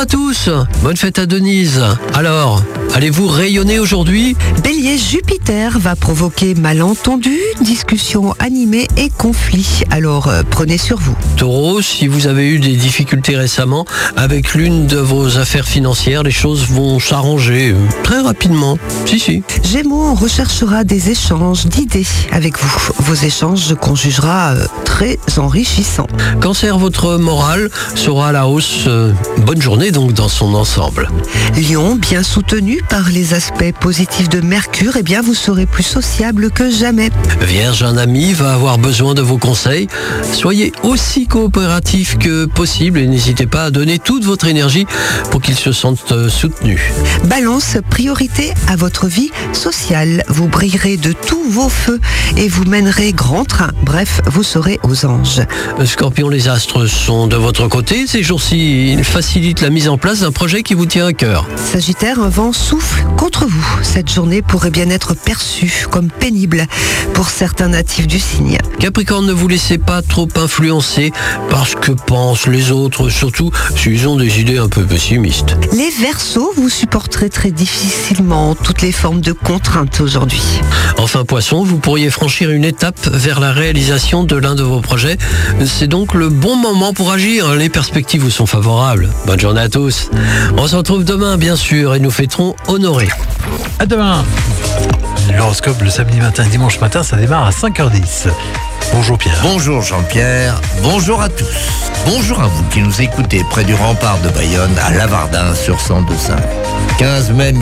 à tous, bonne fête à Denise. Alors, allez-vous rayonner aujourd'hui ? Bélier, Jupiter va provoquer malentendus, discussions animées et conflits. Alors prenez sur vous. Taureau, si vous avez eu des difficultés récemment avec l'une de vos affaires financières, les choses vont s'arranger très rapidement. Si. Gémeaux, on recherchera des échanges d'idées avec vous. Vos échanges qu'on jugera très enrichissants. Cancer, votre morale sera à la hausse. Bonne journée donc dans son ensemble. Lion, bien soutenu par les aspects positifs de Mercure, eh bien vous serez plus sociable que jamais. Vierge, un ami va avoir besoin de vos conseils. Soyez aussi coopératif que possible et n'hésitez pas à donner toute votre énergie pour qu'il se sente soutenu. Balance, priorité à votre vie sociale. Vous brillerez de tous vos feux et vous mènerez grand train. Bref, vous serez aux anges. Scorpion, les astres sont de votre côté. Ces jours-ci, ils facilitent la mise en place d'un projet qui vous tient à cœur. Sagittaire, un vent souffle contre vous. Cette journée pourrait bien être perçue comme pénible pour certains natifs du signe. Capricorne, ne vous laissez pas trop influencer par ce que pensent les autres, surtout s'ils ont des idées un peu pessimistes. Les Verseaux, vous supporterez très difficilement toutes les formes de contraintes aujourd'hui. Enfin, Poisson, vous pourriez franchir une étape vers la réalisation de l'un de vos projets. C'est donc le bon moment pour agir. Les perspectives vous sont favorables. Bonne journée à tous. On se retrouve demain, bien sûr, et nous fêterons honoré. À demain. L'horoscope le samedi matin et dimanche matin, ça démarre à 5h10. Bonjour Pierre. Bonjour Jean-Pierre, bonjour à tous. Bonjour à vous qui nous écoutez près du rempart de Bayonne à Lavardin sur 102.5. 15 mai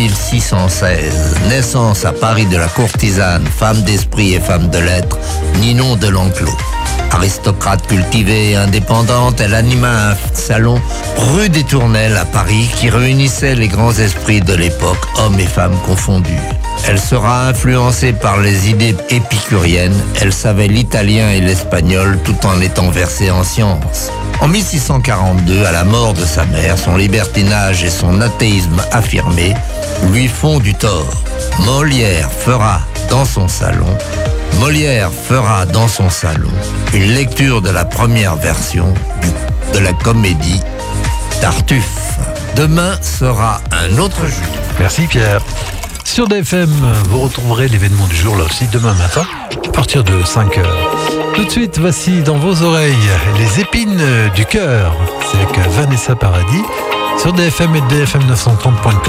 1616, naissance à Paris de la courtisane, femme d'esprit et femme de lettres, Ninon de l'Enclos. Aristocrate cultivée et indépendante, elle anima un salon rue des Tournelles à Paris qui réunissait les grands esprits de l'époque, hommes et femmes confondus. Elle sera influencée par les idées épicuriennes, elle savait l'italien et l'espagnol tout en étant versée en sciences. En 1642, à la mort de sa mère, son libertinage et son athéisme affirmé lui font du tort. Molière fera dans son salon une lecture de la première version de la comédie Tartuffe. Demain sera un autre jour. Merci Pierre. Sur DFM, vous retrouverez l'événement du jour là aussi demain matin à partir de 5h. Tout de suite, voici dans vos oreilles les épines du cœur. C'est avec Vanessa Paradis sur DFM et DFM930.com.